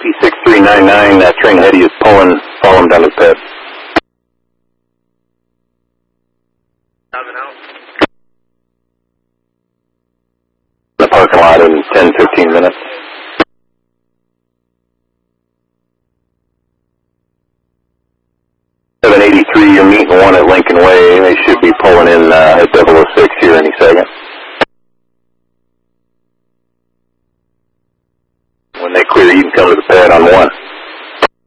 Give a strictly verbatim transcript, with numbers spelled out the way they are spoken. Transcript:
Whiskey six three nine nine, that train ahead of you is pulling, falling down the pit. Coming out. The parking lot in ten, fifteen minutes. seven eighty-three, you're meeting one at Lincoln Way. They should be pulling in uh, at double oh six.